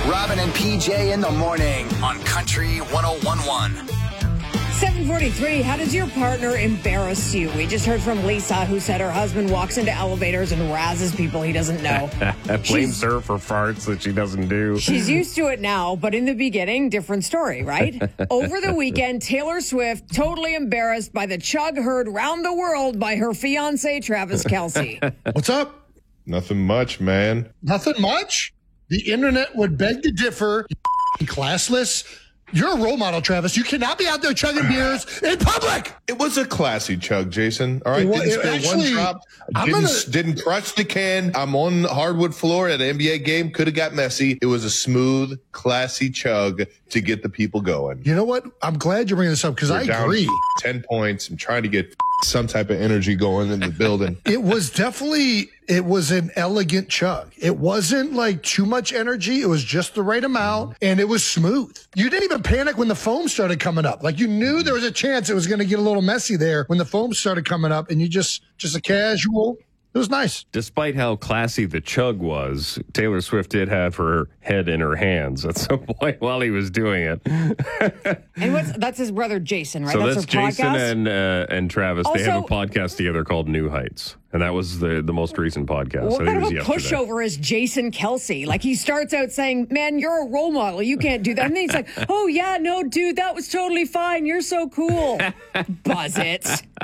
Robin and PJ in the morning on Country 101.1. 7:43. How does your partner embarrass you? We just heard from Lisa, who said her husband walks into elevators and razzes people he doesn't know. Blames her for farts that she doesn't do. She's used to it now, but in the beginning, different story, right? Over the weekend, Taylor Swift totally embarrassed by the chug heard round the world by her fiancé, Travis Kelce. What's up? Nothing much, man. Nothing much? The internet would beg to differ. You classless. You're a role model, Travis. You cannot be out there chugging beers in public. It was a classy chug, Jason. All right, didn't spill one drop. Didn't crush the can. I'm on the hardwood floor at an NBA game. Could have got messy. It was a smooth, classy chug to get the people going. You know what? I'm glad you're bringing this up because I agree. 10 points. I'm trying to get some type of energy going in the building. It was an elegant chug. It wasn't like too much energy. It was just the right amount, and it was smooth. You didn't even panic when the foam started coming up. Like, you knew there was a chance it was going to get a little messy there when the foam started coming up, and you just a casual. It was nice. Despite how classy the chug was, Taylor Swift did have her head in her hands at some point while he was doing it. And that's his brother Jason, right? So that's their Jason podcast? and Travis. Also, they have a podcast together called New Heights. And that was the most recent podcast. What kind of a yesterday. pushover is Jason Kelce? Like, he starts out saying, man, you're a role model. You can't do that. And then he's like, oh, yeah, no, dude, that was totally fine. You're so cool. Buzz it.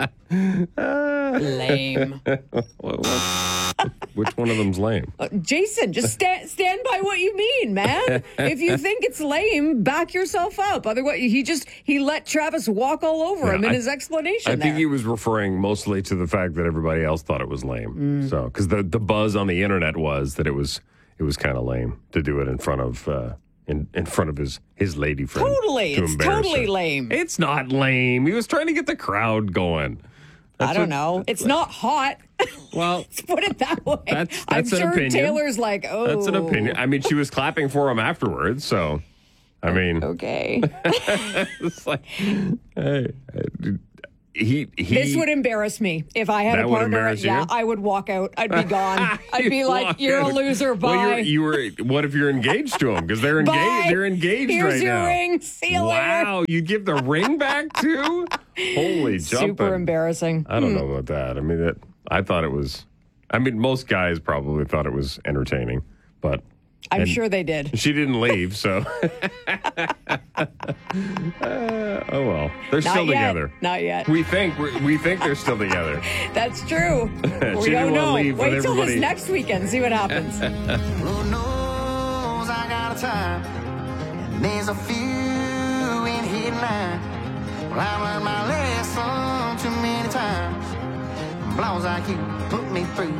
Lame. Which one of them's lame? Jason, just stand by what you mean, man. If you think it's lame, back yourself up. Otherwise, he let Travis walk all over him in his explanation. I think he was referring mostly to the fact that everybody else thought it was lame. So, because the buzz on the internet was that it was kind of lame to do it in front of in front of his lady friend. Totally, it's totally lame. It's not lame. He was trying to get the crowd going. I don't know. It's not hot. Well, let's put it that way. That's I'm an sure opinion. Taylor's like, oh. That's an opinion. I mean, she was clapping for him afterwards, so, I mean. Okay. It's like, hey, this would embarrass me. If I had a partner, I would walk out. I'd be gone. I'd be like, you're a loser, bye. Well, what if you're engaged to him? Because they're engaged. They're engaged Here's right your now. ring. See you later. Wow, you give the ring back too? Holy jumping. Super embarrassing. I don't know about that. I mean, I thought it was. I mean, most guys probably thought it was entertaining, but. I'm sure they did. She didn't leave, so. Oh well, they're still together. Not yet. We think they're still together. That's true. We don't know. Wait till this next weekend. See what happens. Who knows? I got a time. And there's a few in here tonight. Well, I learned my lesson too many times. Blows like you put me through.